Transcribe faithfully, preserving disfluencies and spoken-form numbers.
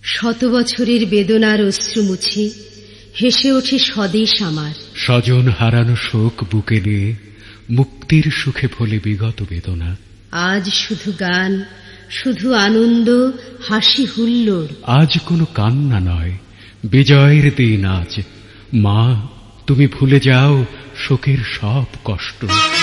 শত বছরের বেদনার অশ্রু মুছি হেসে ওঠে স্বদেশ আমার। স্বজন হারানো শোক বুকে নিয়ে মুক্তির সুখে ভোলে বিগত বেদনা। আজ শুধু গান, শুধু আনন্দ, হাসি হুল্লোড়। আজ কোনো কান্না নয়, বিজয়ের দিন আজ। মা, তুমি ভুলে যাও শোকের সব কষ্ট।